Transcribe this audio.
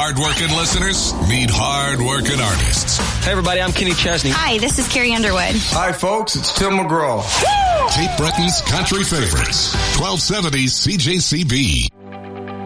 hard-working listeners meet hard-working artists. Hey, everybody, I'm Kenny Chesney. Hi, this is Carrie Underwood. Hi, folks, it's Tim McGraw. Cape Breton's country favorites, 1270 CJCB.